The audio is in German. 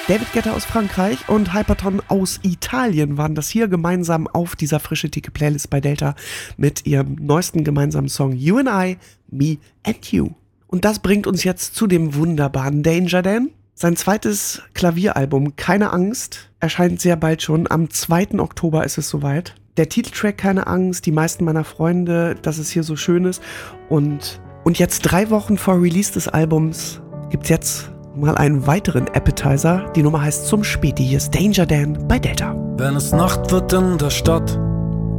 David Guetta aus Frankreich und Hyperton aus Italien waren das hier gemeinsam auf dieser Frische-Theke-Playlist bei Delta mit ihrem neuesten gemeinsamen Song You and I, Me and You. Und das bringt uns jetzt zu dem wunderbaren Danger Dan. Sein zweites Klavieralbum Keine Angst erscheint sehr bald schon. Am 2. Oktober ist es soweit. Der Titeltrack Keine Angst, die meisten meiner Freunde, dass es hier so schön ist. Und jetzt 3 Wochen vor Release des Albums gibt's jetzt mal einen weiteren Appetizer. Die Nummer heißt Zum Späti. Hier ist Danger Dan bei Delta. Wenn es Nacht wird in der Stadt